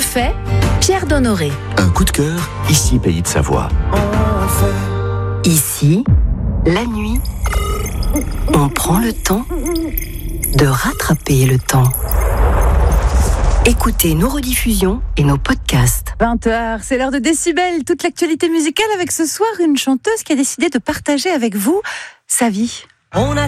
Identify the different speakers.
Speaker 1: fait, Pierre Donnoré.
Speaker 2: Un coup de cœur, ici Pays de Savoie.
Speaker 3: Ici, la nuit, on prend le temps de rattraper le temps. Écoutez nos rediffusions et nos podcasts.
Speaker 4: 20h, c'est l'heure de Décibel. Toute l'actualité musicale avec ce soir une chanteuse qui a décidé de partager avec vous sa vie.
Speaker 5: On a